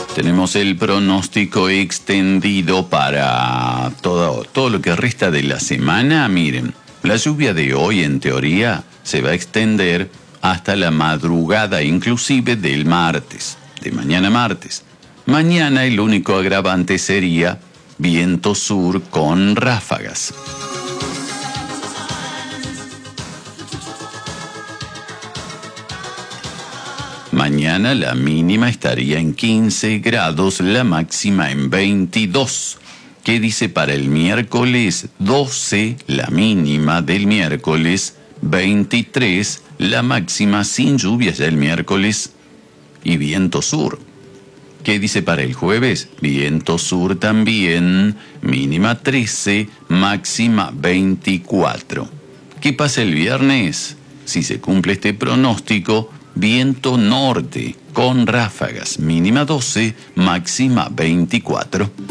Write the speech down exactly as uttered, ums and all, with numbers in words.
Tenemos el pronóstico extendido para todo, todo lo que resta de la semana. Miren, la lluvia de hoy en teoría se va a extender hasta la madrugada inclusive del martes, de mañana martes. Mañana el único agravante sería viento sur con ráfagas. Mañana la mínima estaría en quince grados, la máxima en veintidós. ¿Qué dice para el miércoles? doce, la mínima del miércoles, veintitrés, la máxima sin lluvias ya el miércoles y viento sur. ¿Qué dice para el jueves? Viento sur también, mínima trece, máxima veinticuatro. ¿Qué pasa el viernes? Si se cumple este pronóstico, viento norte con ráfagas, mínima doce, máxima veinticuatro.